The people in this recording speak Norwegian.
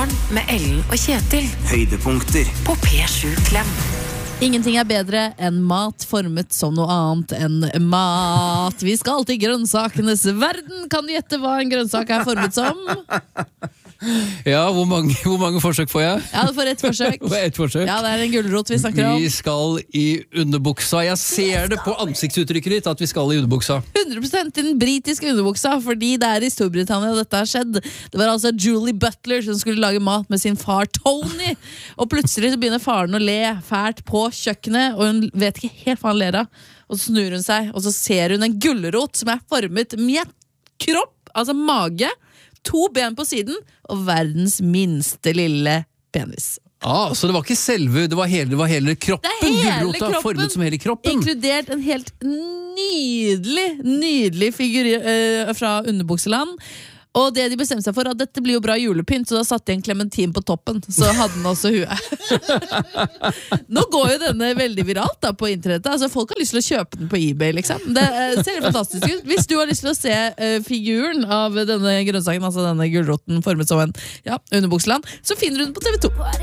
Morgen med Ellen og Kjetil. Høydepunkter På P7 Klem. Ingenting bedre enn mat formet som noe annet enn mat. Vi skal til grønnsakenes verden. Kan du gjette hva en grønnsak formet som? Ja, hvor mange forsøk får jeg? Ja, du får ett forsøk. Et forsøk. Ja, det en gulrot vi snakker om. Vi skal i underbuksa. Jeg ser det på ansiktsuttrykket ditt at vi skal i underbuksa. 100% i den britiske underbuksa, fordi det i Storbritannia dette har skjedd. Det var altså Julie Butler som skulle lage mat med sin far Tony. Og plutselig så begynner faren å le fælt på kjøkkenet, og hun vet ikke helt hva han ler av. Og så snur hun seg, og så ser hun en gulrot som formet med kropp, altså mage, 2 ben på siden og verdens minste lille penis. Så det var ikke selve, det var hele kroppen. Gulrota formet som hele kroppen. Inkludert en helt nydelig figur fra underbukseland. Og det de bestemte seg for, at dette blir jo bra julepynt, så da satte de en klementin på toppen, så hadde den også huet. Nå går jo denne veldig viralt da, på internettet. Altså, folk har lyst til å kjøpe den på eBay, liksom. Det ser fantastisk ut. Hvis du har lyst til å se figuren av denne grønnsaken, altså denne gulroten formet som en underbukseland, så finner du den på TV 2.